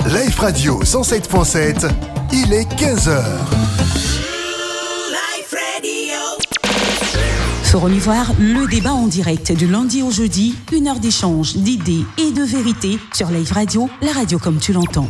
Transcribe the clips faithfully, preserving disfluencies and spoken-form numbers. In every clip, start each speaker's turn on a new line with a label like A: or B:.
A: Life Radio cent sept point sept, il est quinze heures.
B: Forum Ivoire, le débat en direct du lundi au jeudi, une heure d'échange, d'idées et de vérité sur Life Radio, la radio comme tu l'entends.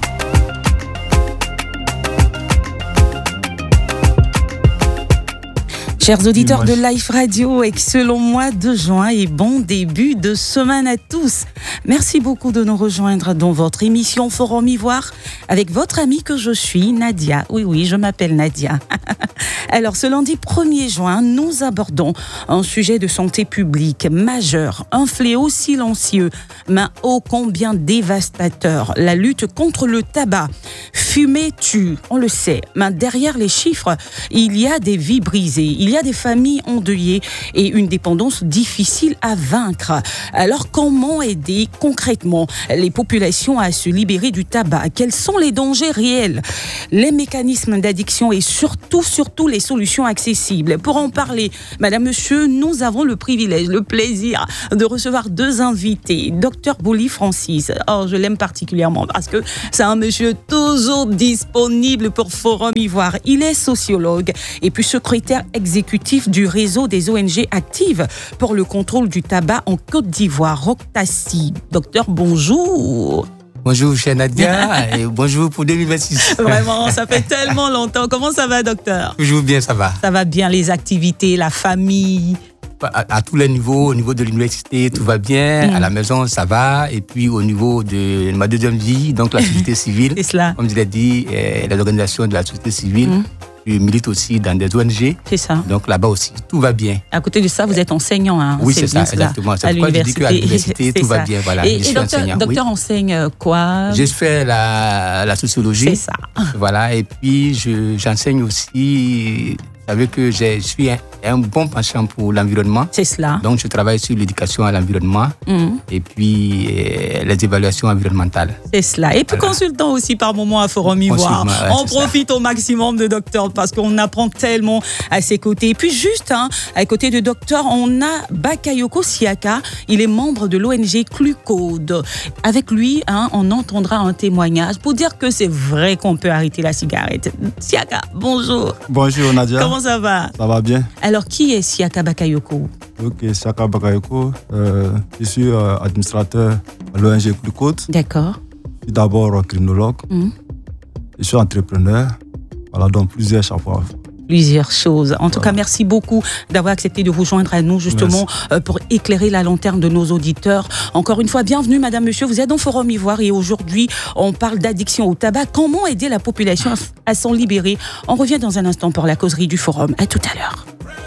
B: Chers auditeurs de Life Radio, excellent mois de juin et bon début de semaine à tous. Merci beaucoup de nous rejoindre dans votre émission Forum Ivoire avec votre amie que je suis, Nadia. Oui, oui, je m'appelle Nadia. Alors, ce lundi premier juin, nous abordons un sujet de santé publique majeur, un fléau silencieux, mais ô combien dévastateur, la lutte contre le tabac. Fumer tue, on le sait, mais derrière les chiffres, il y a des vies brisées, il y a des familles endeuillées et une dépendance difficile à vaincre. Alors, comment aider concrètement les populations à se libérer du tabac? Quels sont les dangers réels, les mécanismes d'addiction et surtout, surtout les solutions accessibles? Pour en parler, madame, monsieur, nous avons le privilège, le plaisir de recevoir deux invités. Docteur Bouli Francis, oh, je l'aime particulièrement parce que c'est un monsieur toujours disponible pour Forum Ivoire. Il est sociologue et puis secrétaire exécutif du réseau des O N G actives pour le contrôle du tabac en Côte d'Ivoire, Roctassi. Docteur, bonjour.
C: Bonjour, chère Nadia, et bonjour pour deux mille vingt-six.
B: Vraiment, ça fait tellement longtemps. Comment ça va, docteur?
C: Toujours bien, ça va.
B: Ça va bien, les activités, la famille?
C: À, à tous les niveaux, au niveau de l'université, tout va bien. Mmh. À la maison, ça va. Et puis, au niveau de ma deuxième vie, donc la société civile.
B: C'est cela.
C: Comme je l'ai dit, euh, les organisations de la société civile. Mmh. Je milite aussi dans des O N G.
B: C'est ça.
C: Donc là-bas aussi, tout va bien.
B: À côté de ça, vous êtes enseignant. Hein,
C: oui, c'est, c'est ça, exactement. C'est pourquoi je dis qu'à l'université, tout va bien. Voilà,
B: et, et docteur, docteur oui. enseigne quoi?
C: Je fais la, la sociologie.
B: C'est ça.
C: Voilà, et puis je, j'enseigne aussi. Vous savez que je suis un, un bon penchant pour l'environnement.
B: C'est cela.
C: Donc, je travaille sur l'éducation à l'environnement mmh. et puis euh, les évaluations environnementales.
B: C'est cela. Et puis, voilà. Consultant aussi par moment à Forum Ivoire. Ouais, on profite ça. Au maximum de docteur parce qu'on apprend tellement à ses côtés. Et puis, juste hein, à côté de docteur, on a Bakayoko Siaka. Il est membre de l'O N G Clucode. Avec lui, hein, on entendra un témoignage pour dire que c'est vrai qu'on peut arrêter la cigarette. Siaka, bonjour.
D: Bonjour, Nadia.
B: Comment ça va?
D: Ça va bien.
B: Alors, qui est Siaka Bakayoko?
D: Ok, Siaka Bakayoko, euh, je suis euh, administrateur à l'O N G Clucode.
B: D'accord.
D: Je suis d'abord criminologue. Mmh. Je suis entrepreneur. Voilà, donc plusieurs chapeaux.
B: Plusieurs choses. En tout cas, merci beaucoup d'avoir accepté de vous joindre à nous, justement, euh, pour éclairer la lanterne de nos auditeurs. Encore une fois, bienvenue, madame, monsieur. Vous êtes dans Forum Ivoire et aujourd'hui, on parle d'addiction au tabac. Comment aider la population à, à s'en libérer? On revient dans un instant pour la causerie du Forum. À tout à l'heure.